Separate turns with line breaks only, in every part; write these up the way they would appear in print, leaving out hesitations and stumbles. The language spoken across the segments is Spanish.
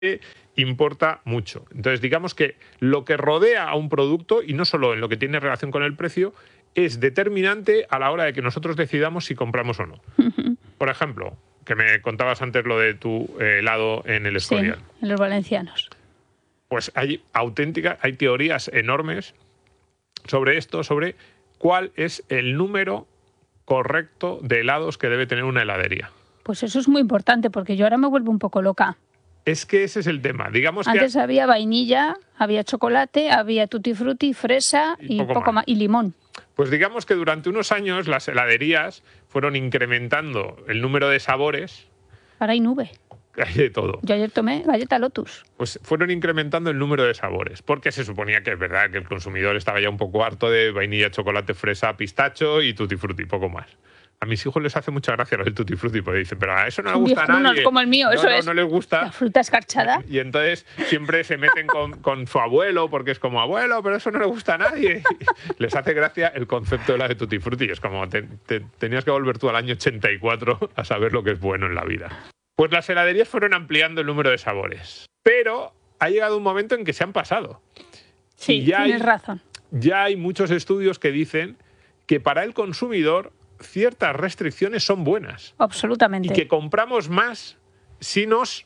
importa mucho. Entonces, digamos que lo que rodea a un producto, y no solo en lo que tiene relación con el precio, es determinante a la hora de que nosotros decidamos si compramos o no. Por ejemplo, que me contabas antes lo de tu helado en el Escorial.
Sí, en los valencianos.
Pues hay teorías enormes sobre esto, sobre cuál es el número correcto de helados que debe tener una heladería.
Pues eso es muy importante, porque yo ahora me vuelvo un poco loca.
Es que ese es el tema. Digamos
Antes
que
había vainilla, había chocolate, había tutti frutti, fresa y poco más, y limón.
Pues digamos que durante unos años las heladerías fueron incrementando el número de sabores.
Ahora hay nube.
Hay de todo.
Yo ayer tomé galleta Lotus.
Pues fueron incrementando el número de sabores, porque se suponía que es verdad que el consumidor estaba ya un poco harto de vainilla, chocolate, fresa, pistacho y tutti frutti, poco más. A mis hijos les hace mucha gracia lo del tutti frutti, porque dicen, pero a eso no le gusta a nadie.
No es como el mío, eso es.
No les gusta.
La fruta escarchada.
Y entonces siempre se meten con su abuelo, porque es como, abuelo, pero eso no le gusta a nadie. Y les hace gracia el concepto de la de tutti frutti. Es como, tenías que volver tú al año 84 a saber lo que es bueno en la vida. Pues las heladerías fueron ampliando el número de sabores. Pero ha llegado un momento en que se han pasado.
Sí, tienes razón.
Ya hay muchos estudios que dicen que para el consumidor ciertas restricciones son buenas.
Absolutamente.
Y que compramos más si nos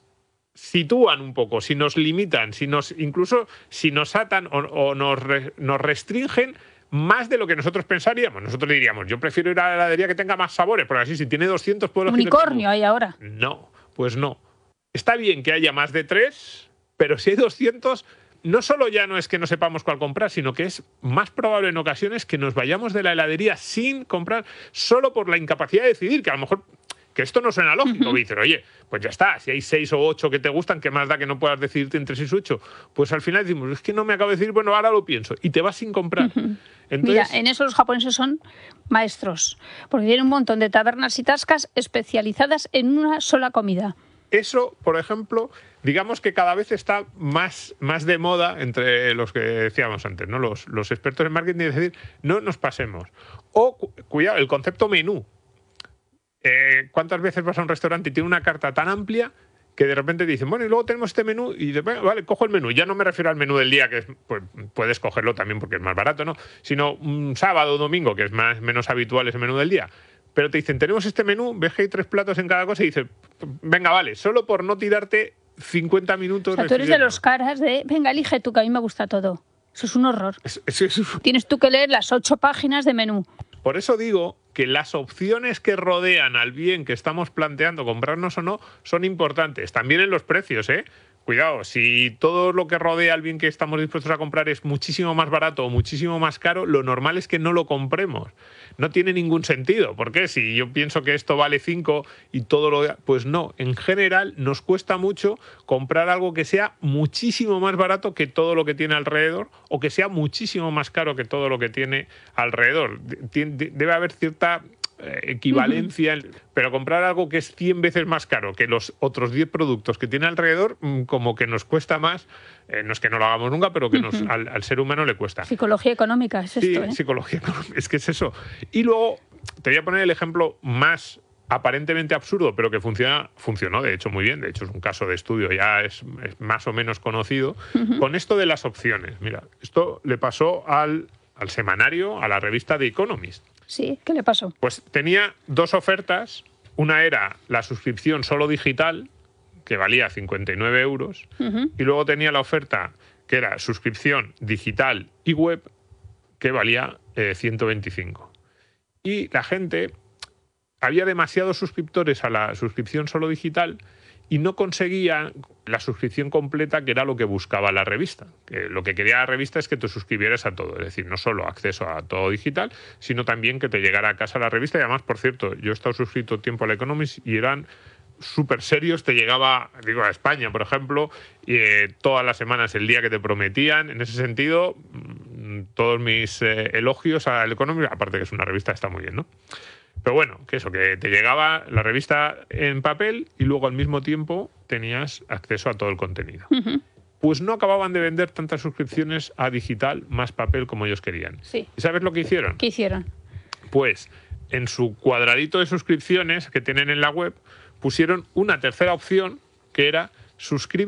sitúan un poco, si nos limitan, incluso si nos atan o nos restringen más de lo que nosotros pensaríamos. Nosotros diríamos, yo prefiero ir a la heladería que tenga más sabores, porque así si tiene 200 puedo elegir.
Unicornio hay ahora.
No, pues no. Está bien que haya más de 3, pero si hay 200, no solo ya no es que no sepamos cuál comprar, sino que es más probable en ocasiones que nos vayamos de la heladería sin comprar solo por la incapacidad de decidir, que a lo mejor que esto no suena lógico. Dices, oye, pues ya está, si hay 6 o 8 que te gustan, ¿qué más da que no puedas decidirte entre 6 o 8? Pues al final decimos, es que no me acabo de decidir, bueno, ahora lo pienso, y te vas sin comprar. Entonces,
mira, en eso los japoneses son maestros, porque tienen un montón de tabernas y tascas especializadas en una sola comida.
Eso, por ejemplo, digamos que cada vez está más de moda entre los que decíamos antes, ¿no? Los expertos en marketing, es decir, no nos pasemos. O, cuidado, el concepto menú. ¿Cuántas veces vas a un restaurante y tiene una carta tan amplia que de repente dicen, bueno, y luego tenemos este menú, y dices, vale, cojo el menú. Ya no me refiero al menú del día, que pues, puedes cogerlo también porque es más barato, ¿no? Sino un sábado o domingo, que es menos habitual ese menú del día. Pero te dicen, tenemos este menú, ves que hay 3 platos en cada cosa, y dices, venga, vale, solo por no tirarte 50 minutos.
O sea, tú eres de los caras de, venga, elige tú, que a mí me gusta todo. Eso es un horror. Tienes tú que leer las 8 páginas de menú.
Por eso digo que las opciones que rodean al bien que estamos planteando, comprarnos o no, son importantes. También en los precios, ¿eh? Cuidado, si todo lo que rodea al bien que estamos dispuestos a comprar es muchísimo más barato o muchísimo más caro, lo normal es que no lo compremos. No tiene ningún sentido. ¿Por qué? Si yo pienso que esto vale 5 y todo lo... Pues no, en general nos cuesta mucho comprar algo que sea muchísimo más barato que todo lo que tiene alrededor o que sea muchísimo más caro que todo lo que tiene alrededor. Debe haber cierta equivalencia, pero comprar algo que es 100 veces más caro que los otros 10 productos que tiene alrededor, como que nos cuesta más, no es que no lo hagamos nunca, pero que al ser humano le cuesta.
Psicología económica es esto, ¿eh?
Psicología económica, es que es eso. Y luego te voy a poner el ejemplo más aparentemente absurdo, pero que funcionó de hecho muy bien, de hecho es un caso de estudio, ya es más o menos conocido, con esto de las opciones. Mira, esto le pasó al semanario, a la revista The Economist.
Sí, ¿qué le pasó?
Pues tenía 2 ofertas. Una era la suscripción solo digital, que valía 59 euros, y luego tenía la oferta que era suscripción digital y web, que valía 125. Y la gente, había demasiados suscriptores a la suscripción solo digital y no conseguía la suscripción completa, que era lo que buscaba la revista. Que lo que quería la revista es que te suscribieras a todo, es decir, no solo acceso a todo digital, sino también que te llegara a casa la revista. Y además, por cierto, yo he estado suscrito tiempo a la Economist y eran súper serios, te llegaba, digo, a España, por ejemplo, y todas las semanas el día que te prometían. En ese sentido, todos mis elogios al Economist, aparte que es una revista, está muy bien, ¿no? Pero bueno, que eso, que te llegaba la revista en papel y luego al mismo tiempo tenías acceso a todo el contenido. Pues no acababan de vender tantas suscripciones a digital más papel como ellos querían.
Sí.
¿Y sabes lo que hicieron?
¿Qué hicieron?
Pues en su cuadradito de suscripciones que tienen en la web pusieron una tercera opción, que era suscríbete